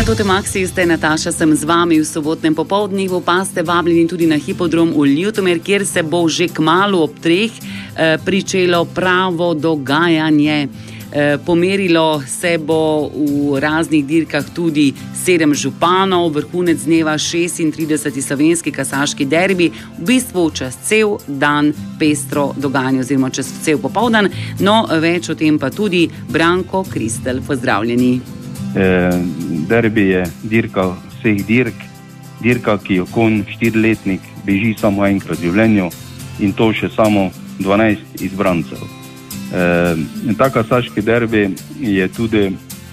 Na Tote Maxi ste, Nataša, sem z vami v sobotnem popoldnevu, pa ste vabljeni tudi na hipodrom v Ljutomer, kjer se bo že kmalu ob 3 pričelo pravo dogajanje. Pomerilo se bo v raznih dirkah tudi 7 županov, vrhunec dneva 36. slovenski kasaški derbi, v bistvu čez cel dan pestro dogajanje oziroma čez cel popoldan. No, več o tem pa tudi Branko Kristel. Pozdravljeni. Derbi je dirka vseh dirka, ki jo konj 4-letnik beži samo enkrat v življenju in to še samo 12 izbrancev. Ta kasaški derbi je tudi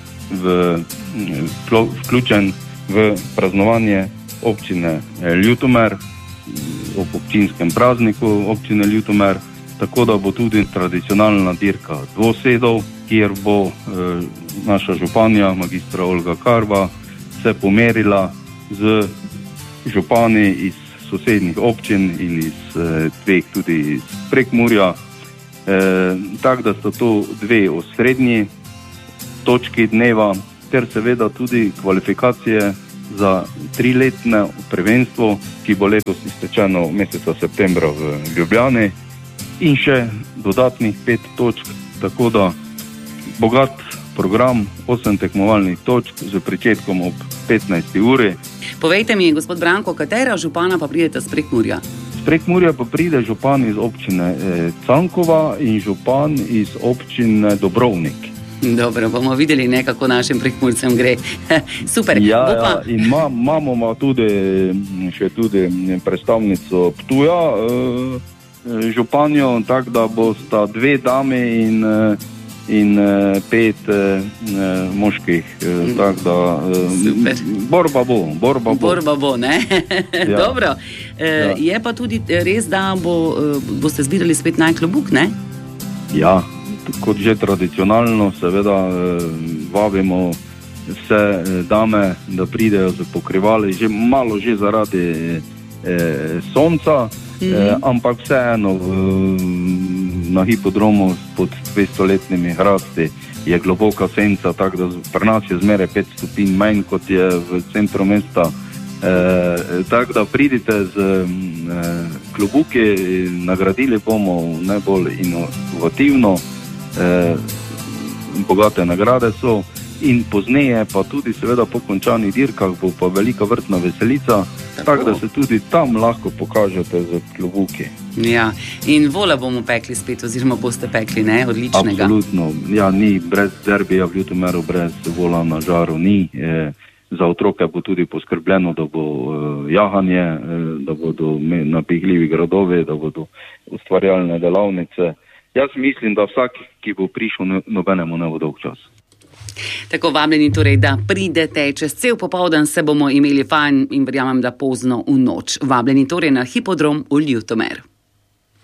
vključen v praznovanje občine Ljutomer, ob občinskem prazniku občine Ljutomer, tako da bo tudi tradicionalna dirka dvosedov, kjer bo naša županja, magistra Olga Karba, se pomerila z župani iz sosednjih občin in iz dveh tudi iz Prekmurja. Tako da so to dve osrednji točki dneva, ter seveda tudi kvalifikacije za 3-letno prvenstvo, ki bo letos iztečeno meseca septembra v Ljubljani, in še dodatnih 5 točk, tako da bogat program, 8 tekmovalnih točk z pričetkom ob 15. uri. Povejte mi, gospod Branko, katera župana pa pridete z Prekmurja? Z Prekmurja pa pride župan iz občine Cankova in župan iz občine Dobrovnik. Dobro, bomo videli, kako našim Prekmurcem gre. Super. Ja, in imamo tudi predstavnico Ptuja, županjo, tako da bosta 2 dame in 5 moških, tako da borba bo, ne? Ja. Dobro, ja. Je pa tudi res, da boste zbirali spet najklobuk, ne? Ja, kot že tradicionalno, seveda vabimo vse dame, da pridejo z pokrivali, malo zaradi sonca, ampak vseeno na hipodromu pod 200-letnimi hrasti je globoka senca, tako da pri nas je zmeraj 5 stopinj manj, kot je v centru mesta. Tako da pridite z klobuki, nagradili bomo najbolj inovativno, bogate nagrade so, in pozneje pa tudi seveda po končanih dirkah bo pa velika vrtna veselica, tako da se tudi tam lahko pokažete z klobuki. Ja, in vola bomo pekli spet, oziroma boste pekli, ne? Odličnega. Absolutno, ja, ni brez derbija v Ljutomeru, brez vola na žaru ni. Za otroke bo tudi poskrbljeno, da bo jahanje, da bodo napihljivi gradovi, da bodo ustvarjalne delavnice. Jaz mislim, da vsak, ki bo prišel, nobenemu ne bo dolg čas. Tako, vabljeni torej, da pridete, čez cel popoldan se bomo imeli fajn in verjamem, da pozno v noč. Vabljeni torej na hipodrom v Ljutomer.